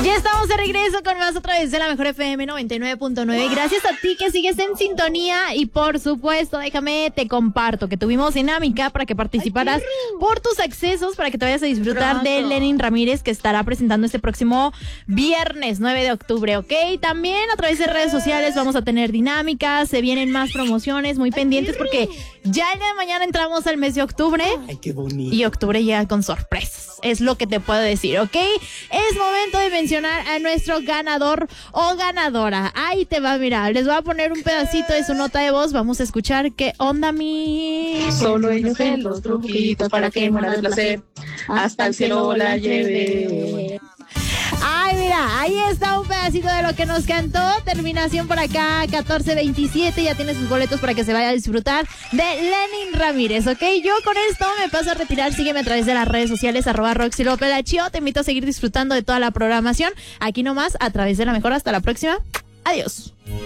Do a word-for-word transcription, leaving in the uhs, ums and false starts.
Ya estamos de regreso con más otra vez de la Mejor F M noventa y nueve punto nueve. Gracias a ti que sigues en sintonía y por supuesto, déjame, te comparto que tuvimos dinámica para que participaras por tus accesos para que te vayas a disfrutar Pronto. de Lenin Ramírez, que estará presentando este próximo viernes nueve de octubre, ¿ok? También a través de redes sociales vamos a tener dinámicas, se vienen más promociones, muy pendientes porque ya el día de mañana entramos al mes de octubre. Ay, qué bonito. Y octubre llega con sorpresas, es lo que te puedo decir, ¿ok? Es momento de mencionar a nuestro ganador o ganadora. Ahí te va, mira, les voy a poner un pedacito de su nota de voz. Vamos a escuchar qué onda, mi... Solo ellos ven los truquitos para que muera de placer. Hasta el cielo la lleve. Ay, mira, ahí está un pedacito de lo que nos cantó. Terminación por acá, catorce veintisiete. Ya tienes sus boletos para que se vaya a disfrutar de Lenin Ramírez, ¿ok? Yo con esto me paso a retirar. Sígueme a través de las redes sociales, arroba Roxy López La Chio. Te invito a seguir disfrutando de toda la programación aquí nomás a través de La Mejor. Hasta la próxima. Adiós.